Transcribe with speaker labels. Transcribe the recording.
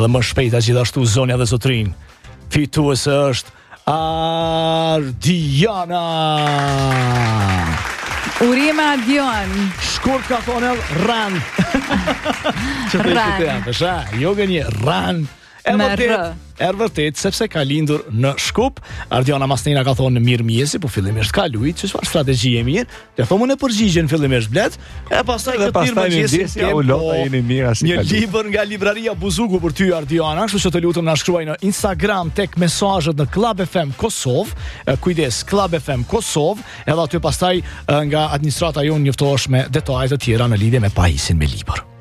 Speaker 1: Edhe më shpejta gjithashtu zonja dhe zotrin, fituese është Ardiana.
Speaker 2: Urime Ardian.
Speaker 1: Shkurt ka thonë ran. Që të ishte të japësh, jo gënje, ran. E vërtet, sepse ka lindur në Shkup. Ardiana Masnina ka thonë në mirë mjesi, po fillimisht ka lujt, që çfarë strategji e mirë, të thomë në përgjigjen fillimisht blet, e pastaj këtë mirë mëngjesin një libër nga libraria Buzuku për ty Ardiana, kështu që të lutem na shkruaj në Instagram tek mesazhet në Club FM Kosov, kujdes Club FM Kosov, edhe aty pastaj nga administrata jonë njoftohesh me detajet e tjera në lidhje me pajisin me libër.